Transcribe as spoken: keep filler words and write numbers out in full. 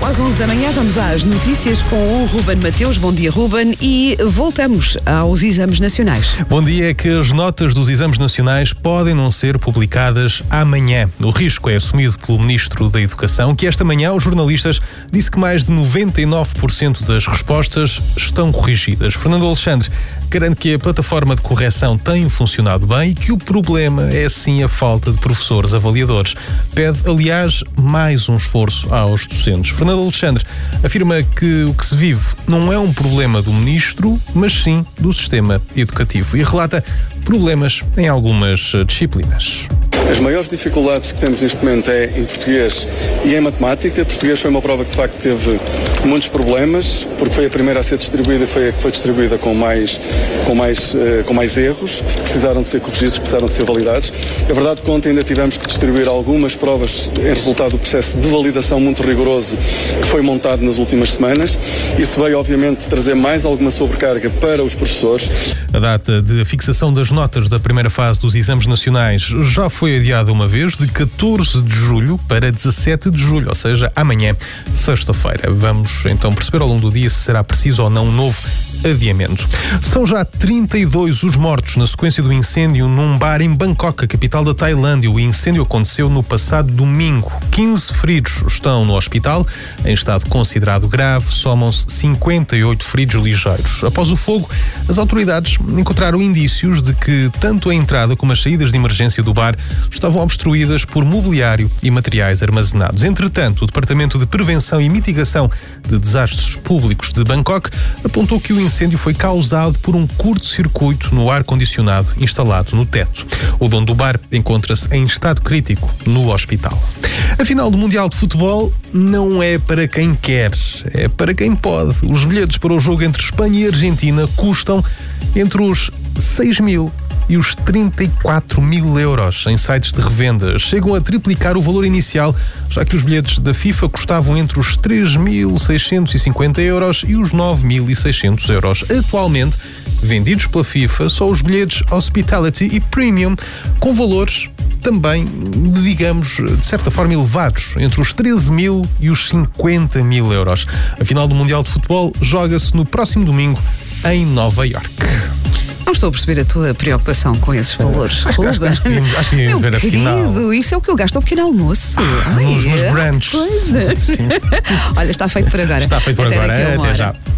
Às onze da manhã vamos às notícias com o Ruben Mateus. Bom dia, Ruben. E voltamos aos exames nacionais. Bom dia. É que as notas dos exames nacionais podem não ser publicadas amanhã. O risco é assumido pelo Ministro da Educação, que esta manhã aos jornalistas disse que mais de noventa e nove por cento das respostas estão corrigidas. Fernando Alexandre garante que a plataforma de correção tem funcionado bem e que o problema é sim a falta de professores avaliadores. Pede, aliás, mais um esforço aos docentes. Fernando Alexandre afirma que o que se vive não é um problema do Ministro, mas sim do sistema educativo e relata problemas em algumas disciplinas. As maiores dificuldades que temos neste momento é em português e em matemática. Português foi uma prova que de facto teve muitos problemas, porque foi a primeira a ser distribuída e foi a que foi distribuída com mais, com mais, uh, com mais erros, precisaram de ser corrigidos, precisaram de ser validados. É verdade que ontem ainda tivemos que distribuir algumas provas em resultado do processo de validação muito rigoroso que foi montado nas últimas semanas. Isso veio obviamente trazer mais alguma sobrecarga para os professores. A data de fixação das notas da primeira fase dos exames nacionais já foi adiada uma vez, de catorze de julho para dezassete de julho, ou seja, amanhã, sexta-feira. Vamos então perceber ao longo do dia se será preciso ou não um novo adiamento. São já trinta e dois os mortos na sequência do incêndio num bar em Bangkok, a capital da Tailândia. O incêndio aconteceu no passado domingo. quinze feridos estão no hospital, em estado considerado grave. Somam-se cinquenta e oito feridos ligeiros. Após o fogo, as autoridades encontraram indícios de que tanto a entrada como as saídas de emergência do bar estavam obstruídas por mobiliário e materiais armazenados. Entretanto, o Departamento de Prevenção e Mitigação de Desastres Públicos de Bangkok apontou que o incêndio foi causado por um curto-circuito no ar-condicionado instalado no teto. O dono do bar encontra-se em estado crítico no hospital. A final do Mundial de Futebol não é para quem quer, é para quem pode. Os bilhetes para o jogo entre Espanha e Argentina custam entre os seis mil e os trinta e quatro mil euros em sites de revenda. Chegam a triplicar o valor inicial, já que os bilhetes da FIFA custavam entre os três mil seiscentos e cinquenta euros e os nove mil e seiscentos euros. Atualmente, vendidos pela FIFA, só os bilhetes Hospitality e Premium, com valores também, digamos, de certa forma elevados, entre os treze mil e os cinquenta mil euros. A final do Mundial de Futebol joga-se no próximo domingo em Nova Iorque. Não estou a perceber a tua preocupação com esses valores. Acho, acho, acho que devíamos, acho que devíamos ver a final. Isso é o que eu gasto ao pequeno almoço. Ah, Ai, nos, nos brunches. Olha, está feito por agora. Está feito por Até agora. Até já.